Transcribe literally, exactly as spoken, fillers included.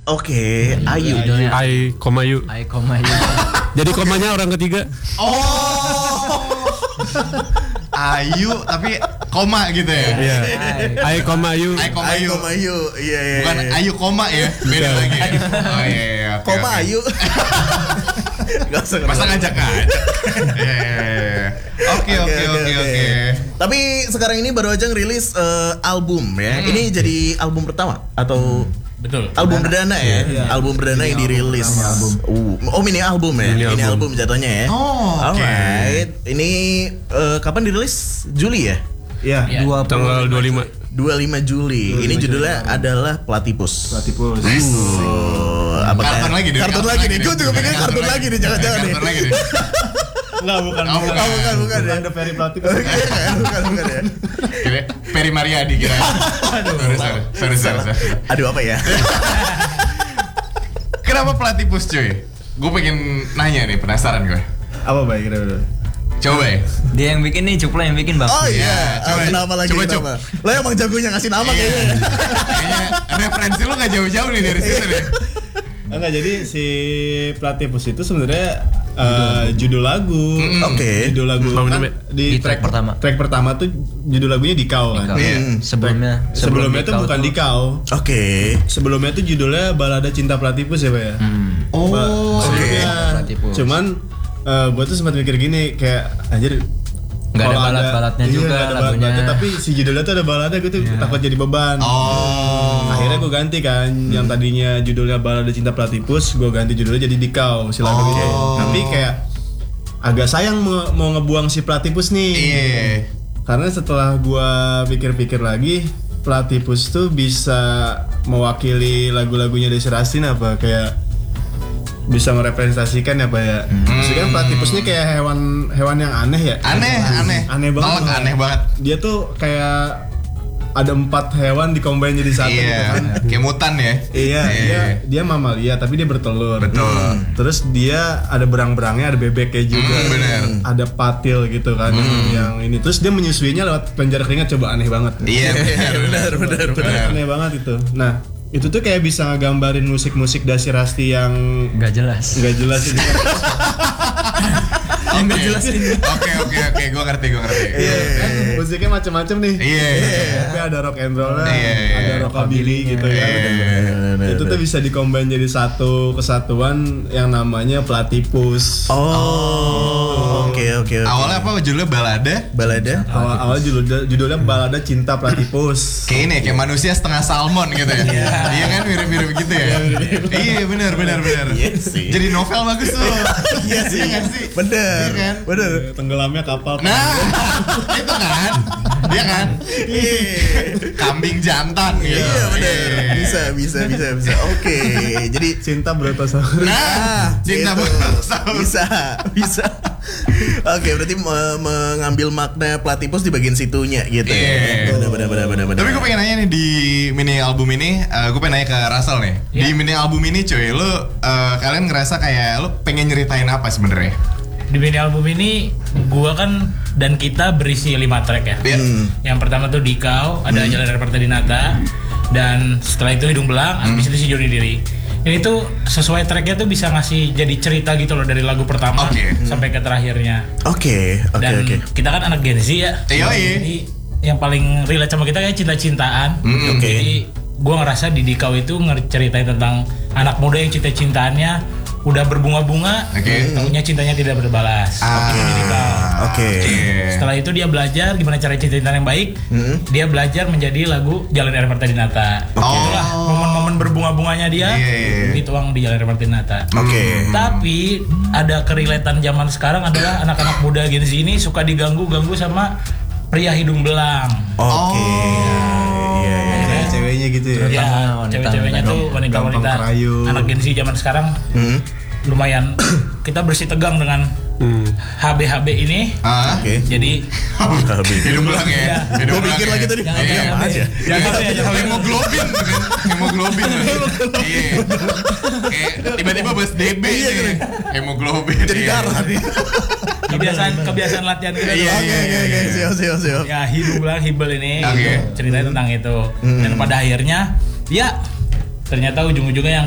Oke, Ayu. I, koma Yu. I, koma Yu. Jadi komanya orang ketiga. Oh. Ayu tapi koma gitu ya. Iya. I, koma Yu. I, koma Ayu, Yu. koma Ayu. Iya, iya. Bukan Ayu koma ya. Beda lagi. Oh iya iya. Okay, koma okay. Ayu. Gak usah. Masa ngajak kan? Oke oke oke oke. Tapi sekarang ini baru aja ngerilis uh, album ya. Hmm. Ini jadi album pertama atau betul. Album perdana ya. Iya. Album perdana yang dirilis. Album. Uh, oh mini album ya. Mini, mini album. album jatuhnya ya. Oh. Oke. Okay. Alright. Ini uh, kapan dirilis? Juli ya? Iya. Ya. Tanggal dua puluh lima. dua puluh lima Juli. Ini judulnya Juli. adalah Platypus. Platypus. Oh, apa kartun lagi nih. Kartun lagi nih. Gue juga pikir kartun lagi nih, jangan-jangan nih. Kartun lagi nih. Enggak, bukan. Oh, bukan. Oh, bukan, bukan ya. Ada Ferry Platypus. Bukan, bukan ya. Kira Ferry Mariadi kira. Aduh. Sorry, sorry. Sorry, sorry, sorry. Aduh, apa ya? Kenapa Platypus cuy? Gue pengen nanya nih, penasaran gue. Apa baik kira-kira? Coba ya. Dia yang bikin nih, Cupla yang bikin bang. Oh iya, yeah, coba, kenapa lagi coba, kenapa? Lo emang jagonya ngasih nama kayaknya. Kayaknya referensi lo gak jauh-jauh nih dari situ nih. Enggak, jadi si Platypus itu sebenarnya uh, judul lagu. Mm. Oke. Okay. Judul lagu kan di, di track, track pertama. Track pertama tuh judul lagunya Dikau kan. Mm. Sebelumnya Sebelumnya sebelumnya tuh bukan Dikau. Oke. Okay. Sebelumnya tuh judulnya Balada Cinta Platypus ya, Pak ya. Hmm. Oh. Oke. Okay. Cuman uh, gue tuh sempat mikir gini kayak anjir Gak ada balad-baladnya iya, juga ada lagunya. Balad, tapi si judulnya tuh ada baladnya, gue tuh yeah. takut jadi beban. Oh. Akhirnya gue ganti kan, hmm. yang tadinya judulnya Balada Cinta Platypus, gue ganti judulnya jadi Dikau si lagu ini. Oh. Tapi kayak agak sayang mau, mau ngebuang si Platypus nih. Iya. Yeah. Karena setelah gue pikir-pikir lagi, Platypus tuh bisa mewakili lagu-lagunya Desy Rastin apa kayak bisa merepresentasikan ya Pak ya. Hmm. Maksudnya kan Platypus ini kayak hewan hewan yang aneh ya. Aneh, aneh. Aneh banget. Tolak, aneh banget. Dia tuh kayak ada empat hewan dicombine jadi satu iya. gitu kan. Kayak mutan ya. Iya, dia dia mamalia tapi dia bertelur. Betul. Hmm. Terus dia ada berang-berangnya, ada bebeknya juga. Hmm, bener. Ada patil gitu kan hmm. yang ini. Terus dia menyusuinya lewat penjara keringat, coba aneh banget. Iya, benar, benar, benar. Aneh banget itu. Nah, itu tuh kayak bisa ngegambarin musik-musik Desy Rastin yang nggak jelas. Nggak jelas ini. Yang nggak jelas ini. Oke oke oke, gue ngerti gue ngerti. Iya, kan musiknya macam-macam nih. Iya. Tapi ada rock and roll, iya, ada rockabilly gitu ya. Itu tuh bisa dikombin jadi satu kesatuan yang namanya Platypus. Oh, oke oke. Awalnya apa judulnya balada? Balada. Awal awal judulnya judulnya Balada Cinta Platypus. Kayak ini kayak manusia setengah salmon gitu ya. Iya kan mirip-mirip gitu ya. Iya benar benar benar. Jadi novel bagus tuh. Iya sih. Bener. Iya kan? Bener. Tenggelamnya kapal. Nah, itu kan. Iya kan? Kambing jantan gitu. Iya bener. Bisa bisa bisa bisa. Oke. Jadi Cinta Brontosaurus. Nah, cinta Brontosaurus. Bisa bisa. Oke, berarti me- mengambil makna Platypus di bagian situnya gitu ya. Benar benar benar benar. Tapi gue pengen nanya nih di mini album ini, uh, gue pengen nanya ke Russell nih. Yeah. Di mini album ini cuy, lu uh, kalian ngerasa kayak lu pengen nyeritain apa sebenarnya? Di mini album ini gua kan dan kita berisi lima track ya. Yeah. Hmm. Yang pertama tuh Dikau, ada hmm. Jalan dari Partai Dinata, dan setelah itu Hidung Belang, habis hmm. itu Si Joni Diri. Ini tuh sesuai tracknya tuh bisa ngasih jadi cerita gitu loh dari lagu pertama okay. sampai ke terakhirnya. Oke, oke Dan oke. kita kan anak Gen Z ya. Iya, iya. Jadi yang paling relate sama kita kayak cinta-cintaan. Mm, okay. Jadi gua ngerasa di Dikau itu ngeceritain tentang anak muda yang cinta-cintaannya udah berbunga-bunga, okay. tahunya cintanya tidak berbalas. Ah, Oke. Okay. Okay. Setelah itu dia belajar gimana cara cinta-cintaan yang baik. Mm-hmm. Dia belajar menjadi lagu Jalan dari Partai Dinata. Okay. Itulah momen-momen berbunga-bunganya dia yeah. dituang di Jalan dari Partai Dinata. Oke. Okay. Tapi ada kerelataan zaman sekarang adalah anak-anak muda Gen Z ini suka diganggu-ganggu sama pria hidung belang. Oke. Okay. Oh. Iya, iya. Cewek-ceweknya gitu ya. Ya, cewek-ceweknya tuh wanita-wanita anak Gen Z zaman sekarang hmm. lumayan kita bersih tegang dengan hmm. H B H B ini. Ah, oke. Okay. Jadi hidung belang ya. Gue pikir lagi tadi. Jangan iya, apa aja. Jangan aja hemoglobin kan. Hemoglobin. Iya. Kayak tiba-tiba bahas D B nih. Hemoglobin. Jadi darah nih. Kebiasaan kebiasaan latihan kita. Iya Oke oke oke. Siap siap siap. Ya hidung belang hibel ini. Okay. Ceritanya tentang itu. Dan pada akhirnya ya ternyata ujung-ujungnya yang